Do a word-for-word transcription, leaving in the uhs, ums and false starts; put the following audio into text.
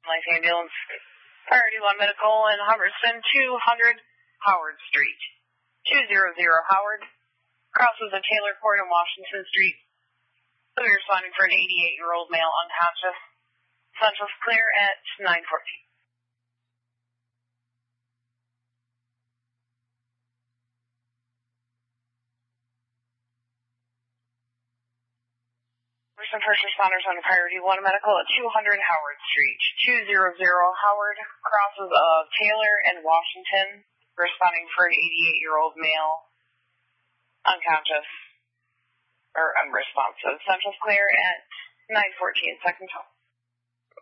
Life Ambulance, Priority one Medical in Humberston, two hundred Howard Street. two hundred Howard, crosses the Taylor Court and Washington Street. So we're responding for an eighty-eight-year-old male unconscious. Central's clear at nine fourteen. Some first responders on Priority one Medical at two hundred Howard Street. two hundred Howard, crosses of Taylor and Washington, responding for an eighty-eight-year-old male, unconscious, or unresponsive. Central's clear at nine fourteen, second call.